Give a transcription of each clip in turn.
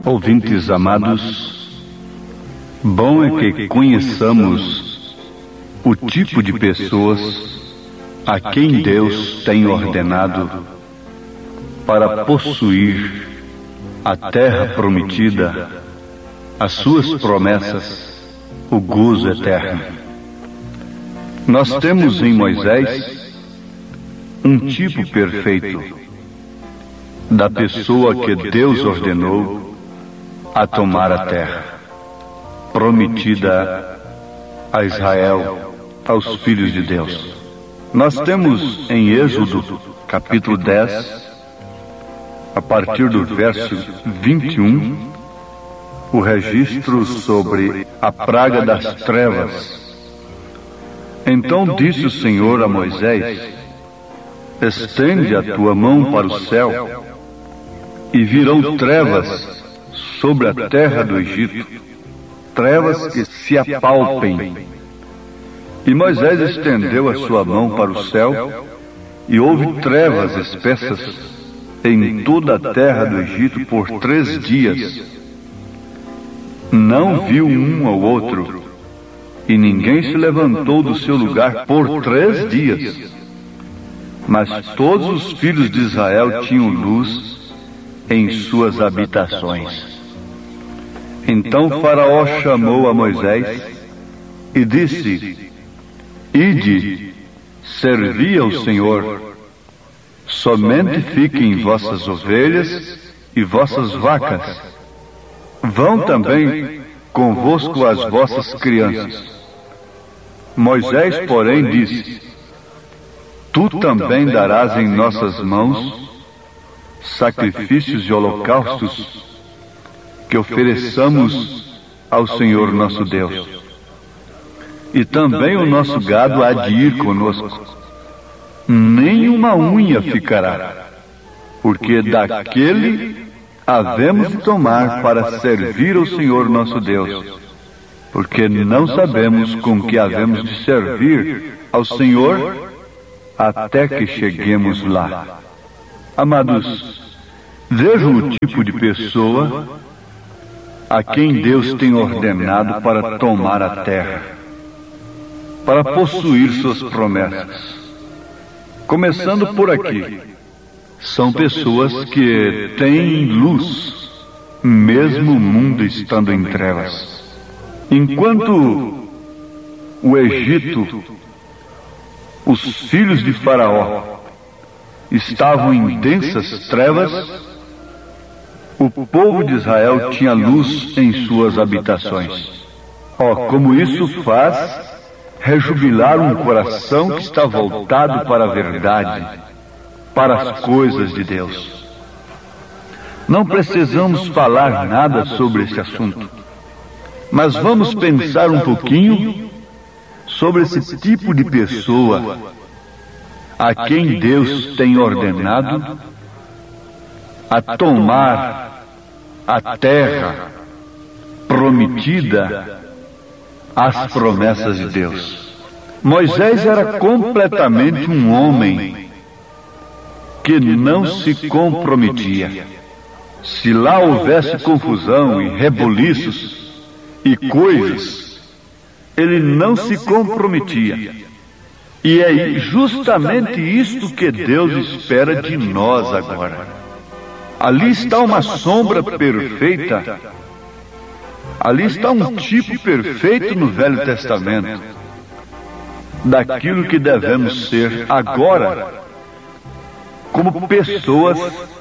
Ouvintes amados, bom é que conheçamos o tipo de pessoas a quem Deus tem ordenado para possuir a terra prometida, as suas promessas, o gozo eterno. Nós temos em Moisés um tipo perfeito da pessoa que Deus ordenou a tomar a terra prometida a Israel, aos filhos de Deus. Nós temos em Êxodo, capítulo 10, a partir do verso 21, o registro sobre a praga das trevas. Então disse o Senhor a Moisés: estende a tua mão para o céu, e virão trevas sobre a terra do Egito, trevas que se apalpem. E Moisés estendeu a sua mão para o céu, e houve trevas espessas em toda a terra do Egito por 3 dias. Não viu um ao outro, e ninguém se levantou do seu lugar por 3 dias. Mas todos os filhos de Israel tinham luz em suas habitações. Então Faraó chamou a Moisés e disse: ide, servi ao Senhor, somente fiquem vossas ovelhas e vossas vacas. Vão também convosco as vossas crianças. Moisés, porém, disse: tu também darás em nossas mãos sacrifícios e holocaustos que ofereçamos ao Senhor nosso Deus. E também o nosso gado há de ir conosco. Nem uma unha ficará, porque daquele havemos de tomar para servir ao Senhor nosso Deus, porque não sabemos com que havemos de servir ao Senhor até que cheguemos lá. Amados, vejam o tipo de pessoa a quem Deus tem ordenado para tomar a terra, para possuir suas promessas. Começando por aqui, são pessoas que têm luz, mesmo o mundo estando em trevas. Enquanto o Egito, os filhos de Faraó, estavam em densas trevas, o povo de Israel tinha luz em suas habitações. Como isso faz rejubilar um coração que está voltado para a verdade, para as coisas de Deus. Não precisamos falar nada sobre esse assunto, mas vamos pensar um pouquinho sobre esse tipo de pessoa a quem Deus tem ordenado a tomar a terra prometida, as promessas de Deus. Moisés era completamente um homem que não se comprometia. Se lá houvesse confusão e rebuliços e coisas, ele não se comprometia. E é justamente isto que Deus espera de nós agora. Ali está uma sombra perfeita. Ali está um tipo perfeito no Velho Testamento daquilo que devemos ser agora, como pessoas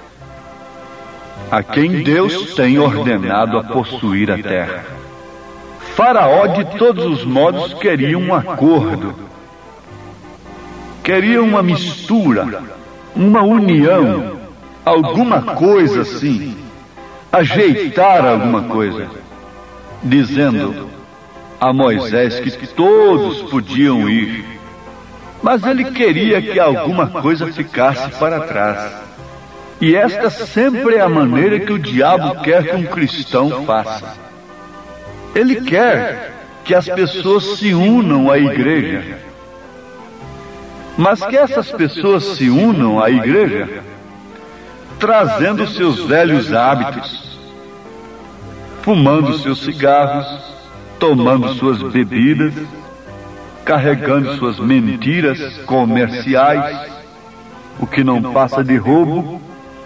a quem Deus tem ordenado a possuir a terra. Faraó, de todos os modos, queria um acordo, queria uma mistura, uma união, alguma coisa assim, ajeitar alguma coisa, dizendo a Moisés que todos podiam ir, mas ele queria que alguma coisa ficasse para trás. E esta sempre é a maneira que o diabo quer que um cristão faça. Ele quer que as pessoas se unam à igreja, mas que essas pessoas se unam à igreja trazendo seus velhos hábitos, fumando seus cigarros, tomando suas bebidas, carregando suas mentiras comerciais, o que não passa de roubo,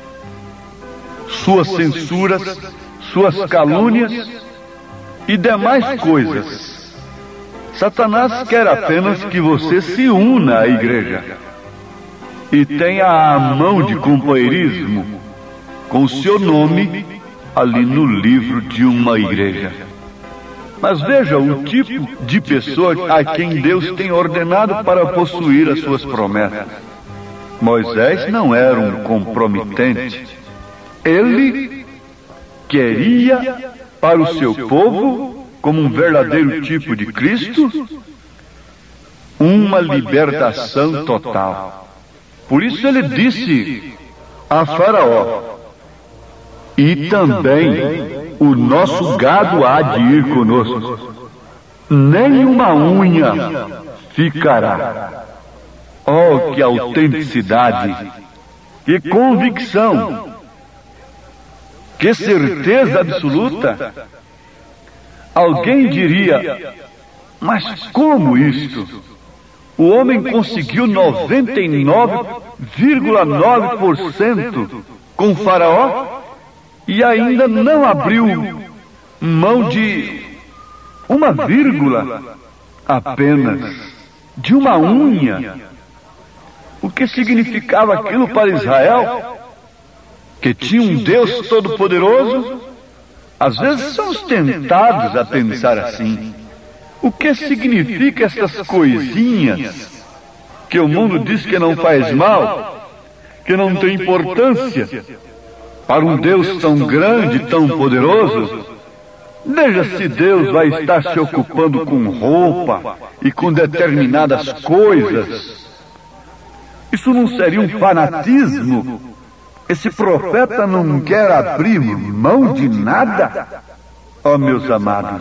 suas censuras, suas calúnias e demais coisas. Satanás quer apenas que você se una à igreja e tenha a mão de companheirismo com o seu nome ali no livro de uma igreja. Mas veja o tipo de pessoa a quem Deus tem ordenado para possuir as suas promessas. Moisés não era um comprometente. Ele queria para o seu povo, como um verdadeiro tipo de Cristo, uma libertação total. Por isso ele disse a Faraó: e também o nosso gado há de ir conosco, nem uma unha ficará. Oh, que autenticidade, que convicção, que certeza absoluta! Alguém diria: mas como isto? O homem conseguiu 99,9% com Faraó e ainda não abriu mão de uma vírgula apenas, de uma unha. O que significava aquilo para Israel? Que tinha um Deus todo-poderoso? Às vezes somos tentados a pensar assim. O que significa essas coisinhas que o mundo diz que não faz mal, que não tem importância? Para um Deus tão grande, tão poderoso, veja se Deus vai estar se ocupando com roupa e com determinadas coisas. Isso não seria um fanatismo? Esse profeta não quer abrir mão de nada? Oh, meus amados,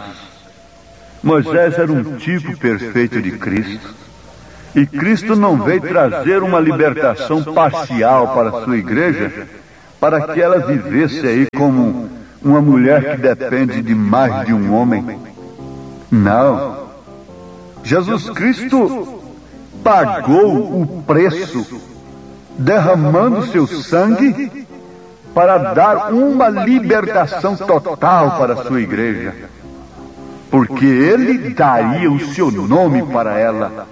Moisés era um tipo perfeito de Cristo. E Cristo não veio trazer uma libertação parcial para a sua igreja, para que ela vivesse aí como uma mulher que depende de mais de um homem. Não. Jesus Cristo pagou o preço, derramando seu sangue para dar uma libertação total para a sua igreja. Porque Ele daria o seu nome para ela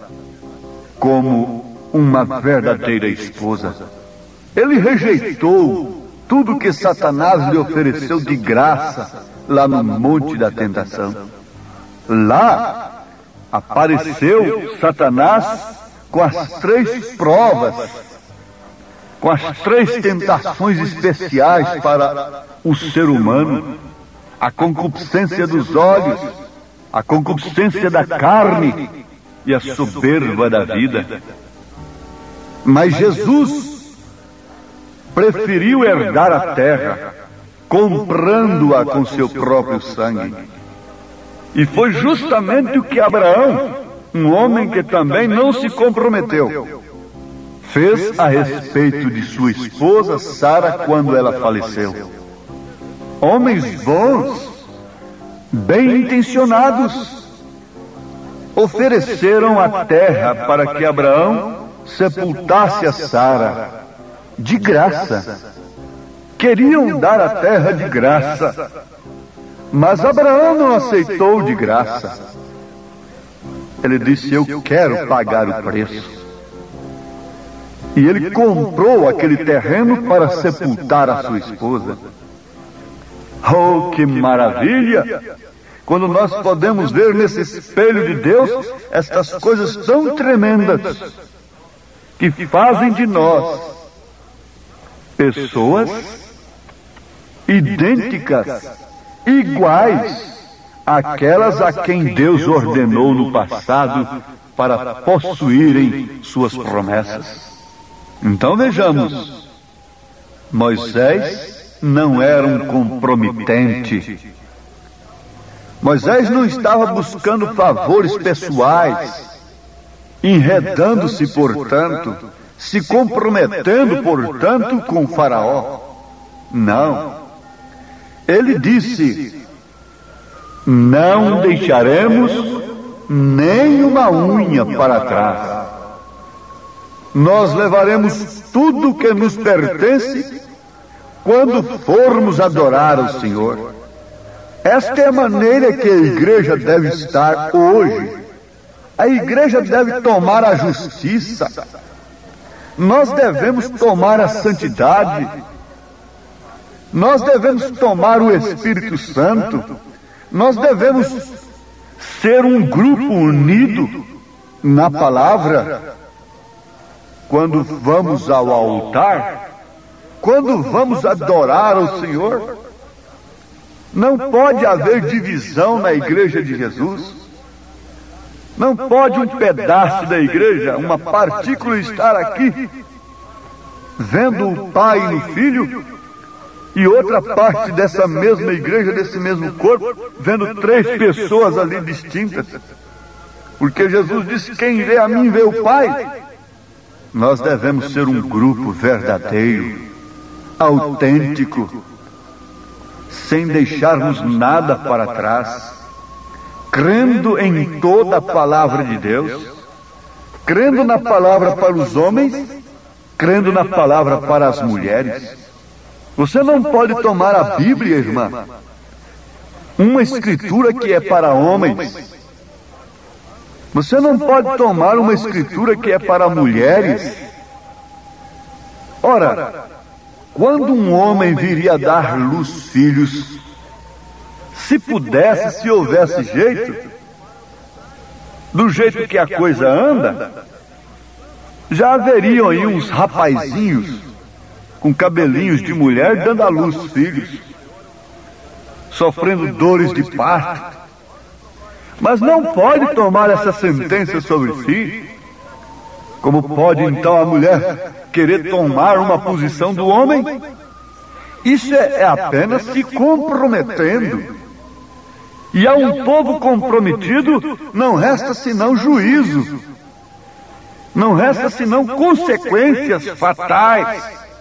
como uma verdadeira esposa. Ele rejeitou tudo que Satanás lhe ofereceu de graça lá no Monte da Tentação. Lá apareceu Satanás com as 3 provas, com as 3 tentações especiais para o ser humano: a concupiscência dos olhos, a concupiscência da carne e a soberba da vida. Mas Jesus preferiu herdar a terra, comprando-a com seu próprio sangue. E foi justamente o que Abraão, um homem que também não se comprometeu, fez a respeito de sua esposa Sara quando ela faleceu. Homens bons, bem intencionados, ofereceram a terra para que Abraão sepultasse a Sara de graça. Queriam dar a terra de graça, mas Abraão não aceitou de graça. Ele disse: eu quero pagar o preço. E ele comprou aquele terreno para sepultar a sua esposa. Oh, que maravilha! Quando nós podemos ver nesse espelho de Deus estas coisas tão tremendas que fazem de nós pessoas idênticas, iguais àquelas a quem Deus ordenou no passado para possuírem suas promessas. Então vejamos, Moisés não era um comprometente. Moisés não estava buscando favores pessoais, enredando-se, portanto, se comprometendo, portanto, com Faraó. Não. Ele disse: Não deixaremos nem uma unha para trás. Nós levaremos tudo que nos pertence quando formos adorar o Senhor. Esta é a maneira que a igreja deve estar hoje. A igreja deve tomar a justiça. Nós devemos tomar a santidade. Nós devemos tomar o Espírito Santo. Nós devemos ser um grupo unido na palavra. Quando vamos ao altar, quando vamos adorar o Senhor, não pode haver divisão na igreja de Jesus. Não pode um pedaço da igreja, uma partícula, estar aqui vendo o Pai no Filho, e outra parte dessa mesma igreja, desse mesmo corpo, vendo três pessoas ali distintas. Porque Jesus disse: quem vê a mim vê o Pai. Nós devemos ser um grupo verdadeiro, autêntico, sem deixarmos nada para trás, crendo em toda a palavra de Deus, crendo na palavra para os homens, crendo na palavra para as mulheres. Você não pode tomar a Bíblia, irmã, uma escritura que é para homens. Você não pode tomar uma escritura que é para mulheres. Ora, quando um homem viria a dar luz filhos, se pudesse, se houvesse jeito, do jeito que a coisa anda, já haveriam aí uns rapazinhos com cabelinhos de mulher dando à luz filhos, sofrendo dores de parto. Mas não pode tomar essa sentença sobre si. Como pode então a mulher querer tomar uma posição do homem? Isso é apenas se comprometendo. E a um povo comprometido não resta senão juízo. Não resta senão consequências fatais.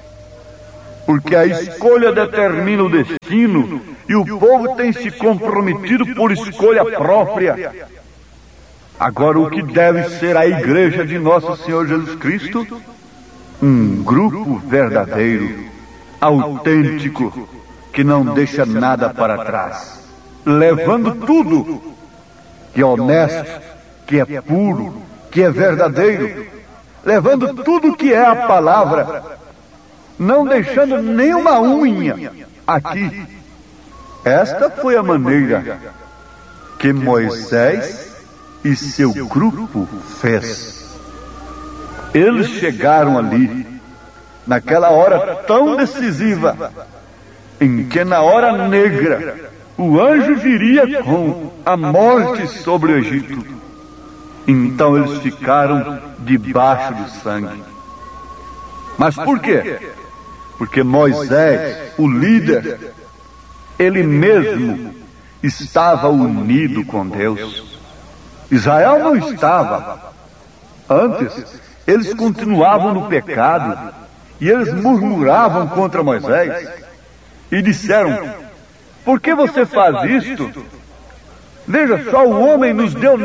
Porque a escolha determina o destino, e o povo tem se comprometido por escolha própria. Agora, o que deve ser a igreja de nosso Senhor Jesus Cristo? Um grupo verdadeiro, autêntico, que não deixa nada para trás, levando tudo que é honesto, que é puro, que é verdadeiro, levando tudo que é a palavra, não deixando nenhuma unha aqui. Esta foi a maneira que Moisés e seu grupo fez. Eles chegaram ali, naquela hora tão decisiva, em que na hora negra, o anjo viria com a morte sobre o Egito. Então eles ficaram debaixo do sangue. Mas por quê? Porque Moisés, o líder, ele mesmo estava unido com Deus. Israel não estava. Antes, eles continuavam no pecado, e eles murmuravam contra Moisés, e disseram: por que você faz isto? Veja só, o homem nos deu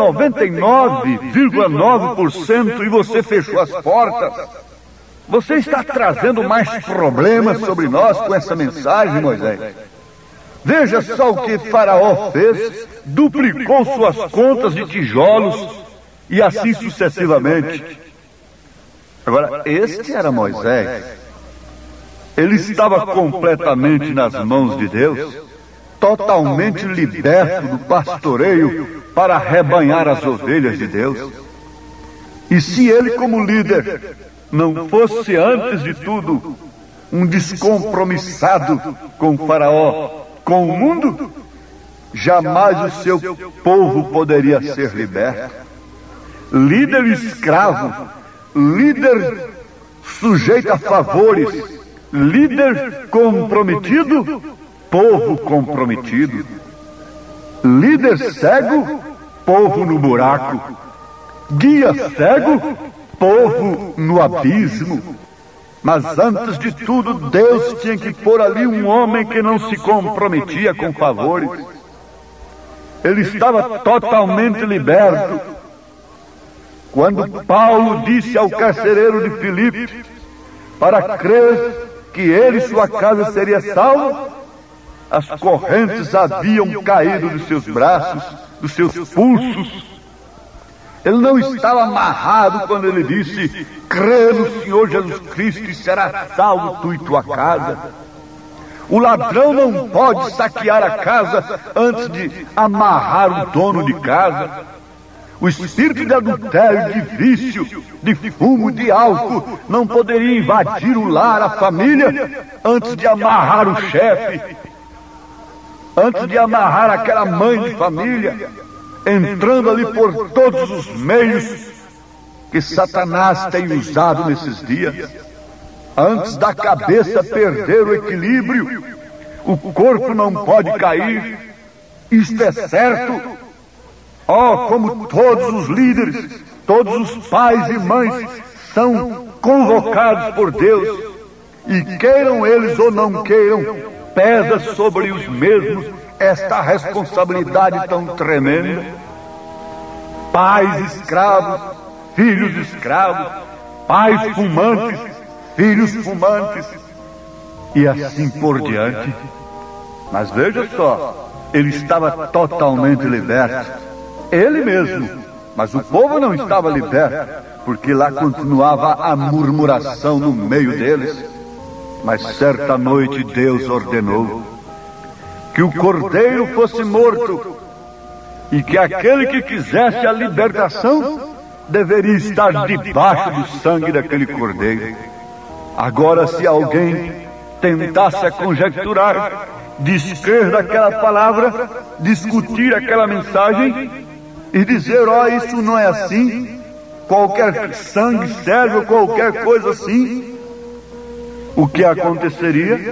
99,9% e você fechou as portas. Você está trazendo mais problemas sobre nós com essa mensagem, Moisés. Veja só o que Faraó fez, duplicou suas contas de tijolos e assim sucessivamente. Agora, este era Moisés. Ele estava completamente nas mãos de Deus, totalmente liberto do pastoreio para arrebanhar as ovelhas de Deus. E se ele, como líder, não fosse, antes de tudo, um descompromissado com Faraó, com o mundo, jamais o seu povo poderia ser liberto. Líder escravo, líder sujeito a favores, líder comprometido, povo comprometido. Líder cego, povo no buraco. Guia cego, povo no abismo. Mas antes de tudo, Deus tinha que pôr ali um homem que não se comprometia com favores. ele estava totalmente liberto. Quando Paulo disse ao carcereiro de Filipe para crer que ele e sua casa seria salvo, as correntes haviam caído dos seus braços, dos seus pulsos. Ele não estava amarrado quando ele disse: crê no Senhor Jesus Cristo e será salvo tu e tua casa. O ladrão não pode saquear a casa antes de amarrar o dono de casa. O espírito de adultério, de vício, de fumo, de álcool não poderia invadir o lar, a família, antes de amarrar o chefe, antes de amarrar aquela mãe de família, entrando ali por todos os meios que Satanás tem usado nesses dias. Antes da cabeça perder o equilíbrio, o corpo não pode cair. Isto é certo. Oh, como todos os líderes, todos os pais e mães são convocados por Deus, e queiram eles ou não queiram, pesa sobre os mesmos esta responsabilidade tão tremenda. Pais escravos, filhos escravos, pais fumantes, filhos fumantes, e assim por diante. Mas veja só, ele estava totalmente liberto. Ele mesmo, mas o povo não estava liberto, porque lá continuava a murmuração no meio deles. Mas certa noite Deus ordenou que o cordeiro fosse morto, e que aquele que quisesse a libertação deveria estar debaixo do sangue daquele cordeiro. Agora, se alguém tentasse a conjecturar, descrer daquela palavra, discutir aquela mensagem e dizer: ó, isso não é assim, qualquer sangue serve ou qualquer coisa assim, o que aconteceria?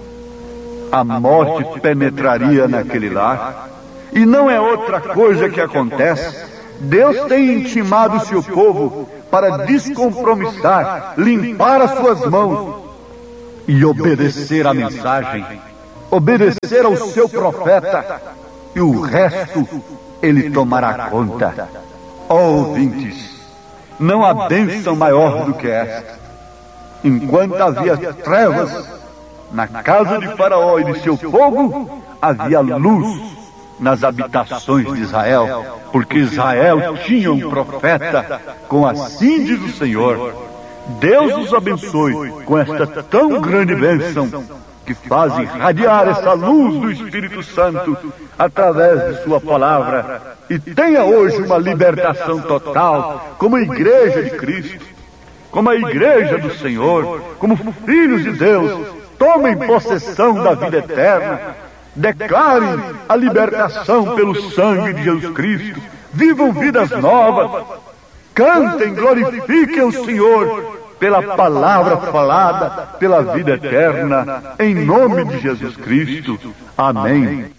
A morte penetraria naquele lar. E não é outra coisa que acontece. Deus tem intimado o seu povo para descompromissar, limpar as suas mãos e obedecer à mensagem, obedecer ao seu profeta, e o resto ele tomará conta. Ó ouvintes, não há bênção maior do que esta. Enquanto havia trevas na casa de Faraó e de seu povo, havia luz nas habitações de Israel, porque Israel tinha um profeta, com assim diz o Senhor. Deus os abençoe com esta tão grande bênção, que faz irradiar essa luz do Espírito Santo através de sua palavra, e tenha hoje uma libertação total, como a igreja de Cristo, como a igreja do Senhor, como filhos de Deus. Tomem possessão da vida eterna, declarem a libertação pelo sangue de Jesus Cristo, vivam vidas novas, cantem, glorifiquem o Senhor pela palavra falada, pela vida eterna, em nome de Jesus Cristo. Amém.